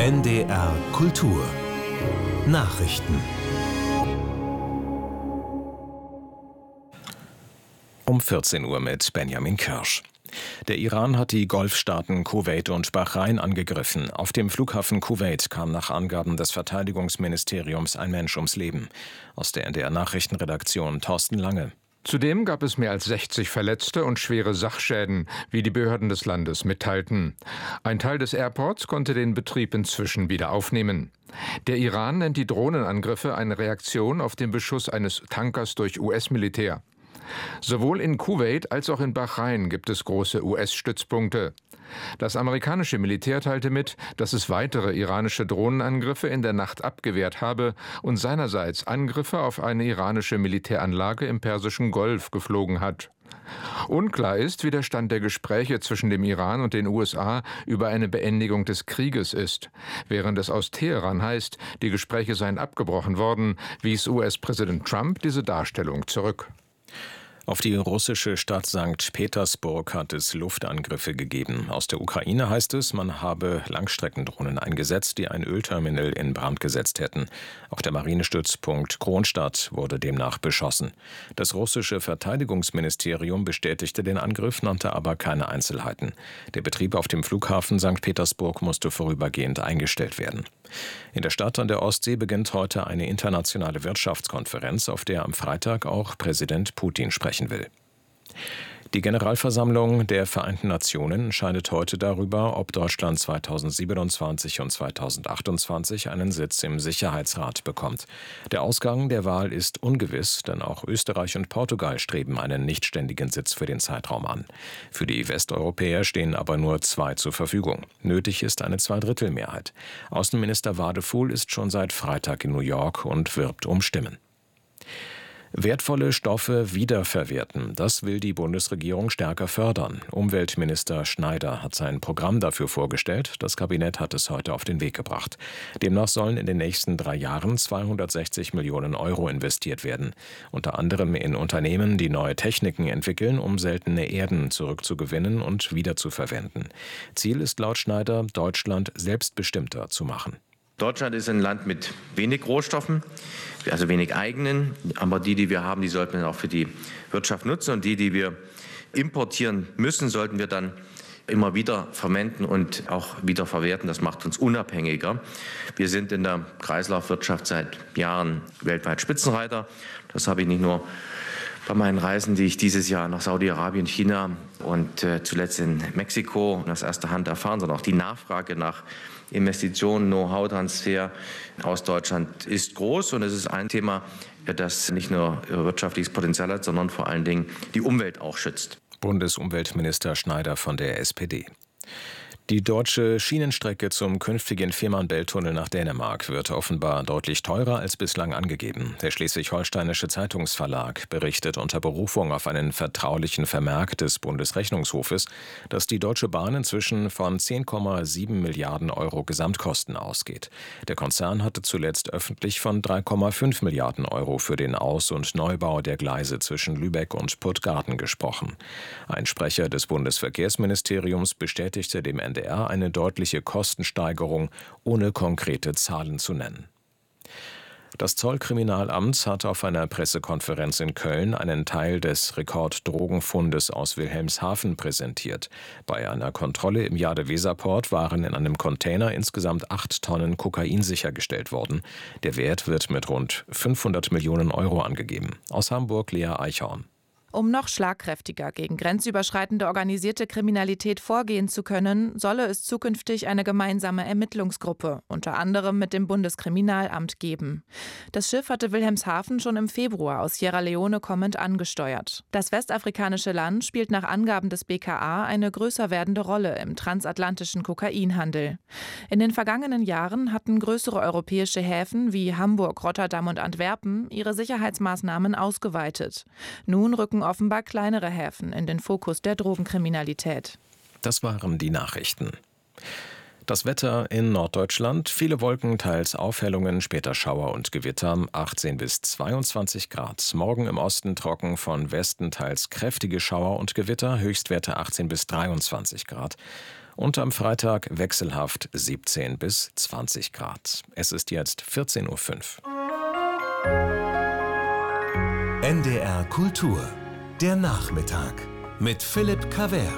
NDR Kultur Nachrichten. Um 14 Uhr mit Benjamin Kirsch. Der Iran hat die Golfstaaten Kuwait und Bahrain angegriffen. Auf dem Flughafen Kuwait kam nach Angaben des Verteidigungsministeriums ein Mensch ums Leben. Aus der NDR Nachrichtenredaktion Thorsten Lange. Zudem gab es mehr als 60 Verletzte und schwere Sachschäden, wie die Behörden des Landes mitteilten. Ein Teil des Airports konnte den Betrieb inzwischen wieder aufnehmen. Der Iran nennt die Drohnenangriffe eine Reaktion auf den Beschuss eines Tankers durch US-Militär. Sowohl in Kuwait als auch in Bahrain gibt es große US-Stützpunkte. Das amerikanische Militär teilte mit, dass es weitere iranische Drohnenangriffe in der Nacht abgewehrt habe und seinerseits Angriffe auf eine iranische Militäranlage im Persischen Golf geflogen hat. Unklar ist, wie der Stand der Gespräche zwischen dem Iran und den USA über eine Beendigung des Krieges ist. Während es aus Teheran heißt, die Gespräche seien abgebrochen worden, wies US-Präsident Trump diese Darstellung zurück. Auf die russische Stadt St. Petersburg hat es Luftangriffe gegeben. Aus der Ukraine heißt es, man habe Langstreckendrohnen eingesetzt, die ein Ölterminal in Brand gesetzt hätten. Auch der Marinestützpunkt Kronstadt wurde demnach beschossen. Das russische Verteidigungsministerium bestätigte den Angriff, nannte aber keine Einzelheiten. Der Betrieb auf dem Flughafen St. Petersburg musste vorübergehend eingestellt werden. In der Stadt an der Ostsee beginnt heute eine internationale Wirtschaftskonferenz, auf der am Freitag auch Präsident Putin sprechen will. Die Generalversammlung der Vereinten Nationen entscheidet heute darüber, ob Deutschland 2027 und 2028 einen Sitz im Sicherheitsrat bekommt. Der Ausgang der Wahl ist ungewiss, denn auch Österreich und Portugal streben einen nichtständigen Sitz für den Zeitraum an. Für die Westeuropäer stehen aber nur 2 zur Verfügung. Nötig ist eine Zweidrittelmehrheit. Außenminister Wadefuhl ist schon seit Freitag in New York und wirbt um Stimmen. Wertvolle Stoffe wiederverwerten, das will die Bundesregierung stärker fördern. Umweltminister Schneider hat sein Programm dafür vorgestellt. Das Kabinett hat es heute auf den Weg gebracht. Demnach sollen in den nächsten 3 Jahren 260 Millionen Euro investiert werden. Unter anderem in Unternehmen, die neue Techniken entwickeln, um seltene Erden zurückzugewinnen und wiederzuverwenden. Ziel ist laut Schneider, Deutschland selbstbestimmter zu machen. Deutschland ist ein Land mit wenig Rohstoffen, also wenig eigenen, aber die wir haben, die sollten wir auch für die Wirtschaft nutzen und die wir importieren müssen, sollten wir dann immer wieder verwenden und auch wieder verwerten. Das macht uns unabhängiger. Wir sind in der Kreislaufwirtschaft seit Jahren weltweit Spitzenreiter. Das habe ich nicht nur bei meinen Reisen, die ich dieses Jahr nach Saudi-Arabien, China und zuletzt in Mexiko aus erster Hand erfahren, sondern auch die Nachfrage nach Investitionen, Know-how-Transfer aus Deutschland ist groß und es ist ein Thema, das nicht nur wirtschaftliches Potenzial hat, sondern vor allen Dingen die Umwelt auch schützt. Bundesumweltminister Schneider von der SPD. Die deutsche Schienenstrecke zum künftigen Fehmarnbelt-Tunnel nach Dänemark wird offenbar deutlich teurer als bislang angegeben. Der Schleswig-Holsteinische Zeitungsverlag berichtet unter Berufung auf einen vertraulichen Vermerk des Bundesrechnungshofes, dass die Deutsche Bahn inzwischen von 10,7 Milliarden Euro Gesamtkosten ausgeht. Der Konzern hatte zuletzt öffentlich von 3,5 Milliarden Euro für den Aus- und Neubau der Gleise zwischen Lübeck und Puttgarden gesprochen. Ein Sprecher des Bundesverkehrsministeriums bestätigte dem NDR eine deutliche Kostensteigerung, ohne konkrete Zahlen zu nennen. Das Zollkriminalamt hat auf einer Pressekonferenz in Köln einen Teil des Rekorddrogenfundes aus Wilhelmshaven präsentiert. Bei einer Kontrolle im Jade-Weser-Port waren in einem Container insgesamt 8 Tonnen Kokain sichergestellt worden. Der Wert wird mit rund 500 Millionen Euro angegeben. Aus Hamburg Lea Eichhorn. Um noch schlagkräftiger gegen grenzüberschreitende organisierte Kriminalität vorgehen zu können, solle es zukünftig eine gemeinsame Ermittlungsgruppe, unter anderem mit dem Bundeskriminalamt, geben. Das Schiff hatte Wilhelmshaven schon im Februar aus Sierra Leone kommend angesteuert. Das westafrikanische Land spielt nach Angaben des BKA eine größer werdende Rolle im transatlantischen Kokainhandel. In den vergangenen Jahren hatten größere europäische Häfen wie Hamburg, Rotterdam und Antwerpen ihre Sicherheitsmaßnahmen ausgeweitet. Nun rücken offenbar kleinere Häfen in den Fokus der Drogenkriminalität. Das waren die Nachrichten. Das Wetter in Norddeutschland: viele Wolken, teils Aufhellungen, später Schauer und Gewitter, 18 bis 22 Grad. Morgen im Osten trocken, von Westen teils kräftige Schauer und Gewitter, Höchstwerte 18 bis 23 Grad. Und am Freitag wechselhaft 17 bis 20 Grad. Es ist jetzt 14:05 Uhr. NDR Kultur, der Nachmittag mit Philipp Cavert.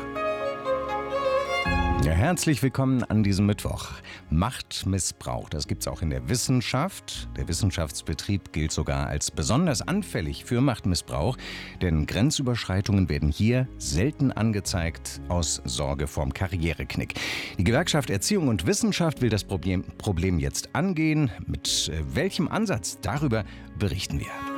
Ja, herzlich willkommen an diesem Mittwoch. Machtmissbrauch, das gibt es auch in der Wissenschaft. Der Wissenschaftsbetrieb gilt sogar als besonders anfällig für Machtmissbrauch, denn Grenzüberschreitungen werden hier selten angezeigt aus Sorge vorm Karriereknick. Die Gewerkschaft Erziehung und Wissenschaft will das Problem jetzt angehen. Mit welchem Ansatz? Darüber berichten wir.